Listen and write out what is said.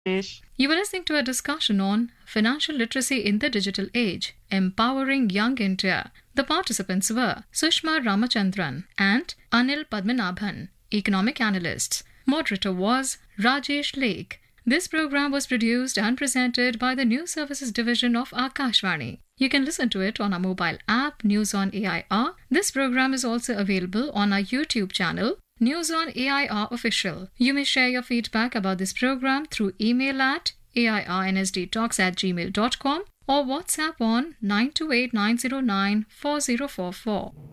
You were listening to a discussion on financial literacy in the digital age, empowering young India. The participants were Sushma Ramachandran and Anil Padmanabhan, economic analysts. Moderator was Rajesh Lake. This program was produced and presented by the News Services Division of Akashvani. You can listen to it on our mobile app, News on AIR. This program is also available on our YouTube channel, News on AIR Official. You may share your feedback about this program through email at airnsdtalks@gmail.com or WhatsApp on 928 909 4044.